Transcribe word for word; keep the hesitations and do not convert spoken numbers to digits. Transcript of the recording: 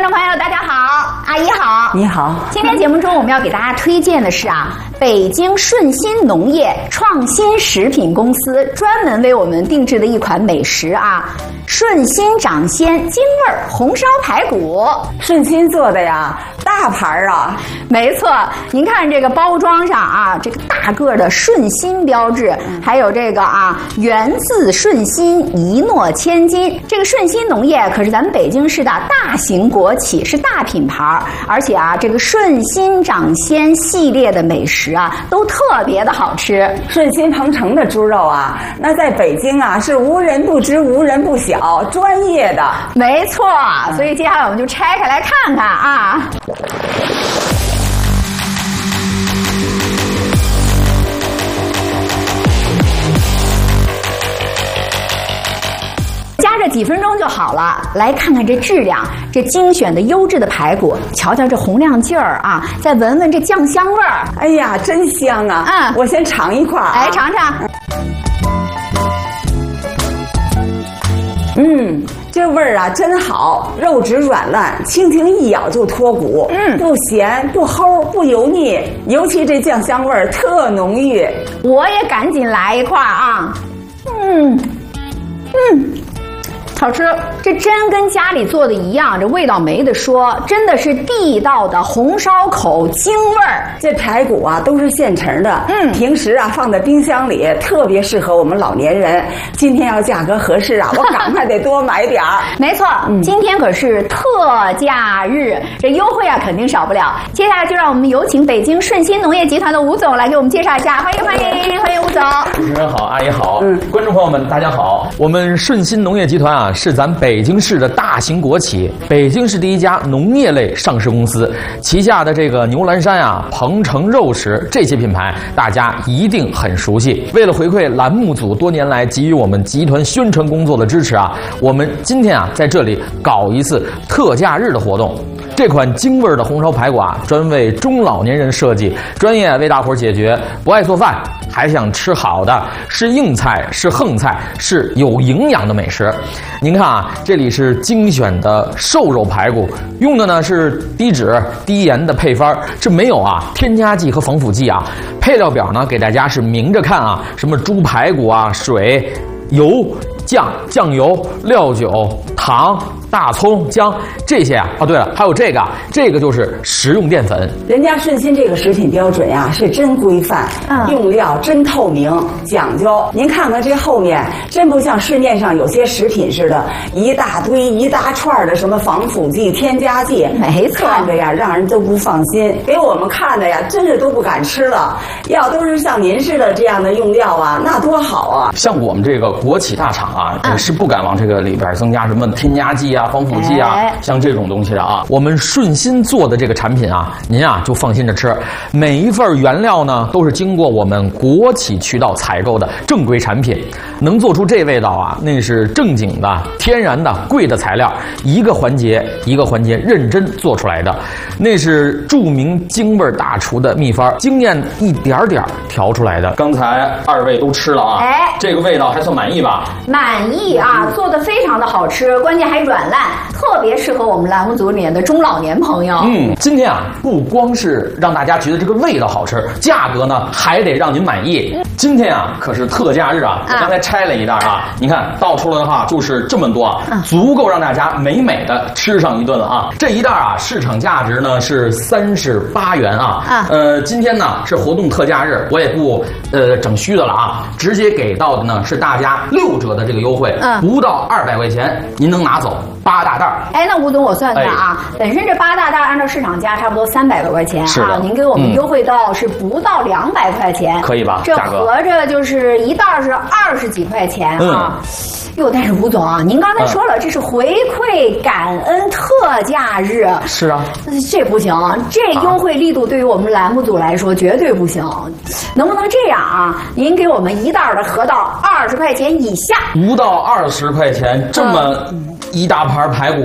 观众朋友，大家好，阿姨好， 你好。 今天节目中我们要给大家推荐的是啊，北京顺心农业创新食品公司专门为我们定制的一款美食啊，顺心掌鲜京味红烧排骨。 顺心做的呀，大盘啊。 没错，您看这个包装上啊，这个大个的顺心标志，还有这个啊源自顺心，一诺千金。这个顺心农业可是咱们北京市的大型国企，是大品牌，而且啊这个顺心掌鲜系列的美食啊都特别的好吃。 顺心鹏程的猪肉啊，那在北京啊是无人不知无人不晓，专业的。 没错，所以接下来我们就拆开来看看啊。加热几分钟就好了。来看看这质量，这精选的优质的排骨，瞧瞧这红亮劲儿啊！再闻闻这酱香味儿， 哎呀，真香啊！ 嗯， 我先尝一块啊， 来尝尝。 嗯，这味儿啊真好，肉质软烂，蜻蜓一咬就脱骨。嗯，不咸不齁不油腻，尤其这酱香味儿特浓郁。 我也赶紧来一块啊！嗯嗯。好吃，这真跟家里做的一样，这味道没得说，真的是地道的红烧口京味儿。 这排骨啊都是现成的，嗯，平时啊放在冰箱里，特别适合我们老年人。今天要价格合适啊，我赶快得多买点儿。 没错，嗯，今天可是特价日，这优惠啊肯定少不了。接下来就让我们有请北京顺心农业集团的吴总来给我们介绍一下，欢迎欢迎欢迎吴总。 主持人好，阿姨好，嗯，观众朋友们大家好，我们顺心农业集团啊。是咱北京市的大型国企，北京市第一家农业类上市公司，旗下的这个牛栏山啊、鹏程肉食这些品牌，大家一定很熟悉。为了回馈栏目组多年来给予我们集团宣传工作的支持啊，我们今天啊在这里搞一次特价日的活动。这款京味的红烧排骨啊，专为中老年人设计，专业为大伙解决不爱做饭还想吃好的，是硬菜是横菜是有营养的美食。您看啊，这里是精选的瘦肉排骨，用的呢是低脂低盐的配方，这没有啊添加剂和防腐剂啊。配料表呢给大家是明着看啊，什么猪排骨啊、水、油、酱、酱油、料酒、糖、大葱、姜这些啊。哦，对了，还有这个，这个就是食用淀粉。 人家顺心这个食品标准呀、啊、是真规范，嗯，用料真透明，讲究。您看看这后面，真不像市面上有些食品似的，一大堆一大串的什么防腐剂、添加剂， 没错， 看着呀让人都不放心，给我们看的呀真是都不敢吃了。要都是像您似的这样的用料啊，那多好啊！ 像我们这个国企大厂啊，嗯、是不敢往这个里边增加什么添加剂啊、防腐剂啊，哎、像这种东西的啊。我们顺心做的这个产品啊，您啊就放心的吃。每一份原料呢，都是经过我们国企渠道采购的正规产品，能做出这味道啊，那是正经的、天然的、贵的材料，一个环节一个环节认真做出来的，那是著名京味大厨的秘方，经验一点点调出来的。刚才二位都吃了啊，哎，这个味道还算满意吧？ 满意啊，做的非常的好吃，关键还软烂，特别适合我们栏目组里面的中老年朋友。 嗯，今天啊，不光是让大家觉得这个味道好吃，价格呢还得让您满意。嗯、今天啊，可是特价日啊！我刚才拆了一袋啊，你看倒出来的话就是这么多啊，嗯、足够让大家美美的吃上一顿了啊！这一袋啊，市场价值呢是三十八元啊。啊呃，今天呢是活动特价日，我也不呃整虚的了啊，直接给到的呢是大家六折的这个优惠，嗯、不到二百块钱您能拿走八大袋。 哎，那吴总我算算啊，哎、本身这八大袋按照市场价差不多三百多块钱啊，您给我们优惠到是不到两百块钱， 可以吧？ 这合着就是一袋是二十几块钱啊。嗯哟，但是吴总啊，您刚才说了，嗯、这是回馈感恩特价日。 是啊， 这不行，这优惠力度对于我们栏目组来说绝对不行。能不能这样啊？您给我们一袋的合到二十块钱以下， 不到二十块钱，这么一大盘排骨。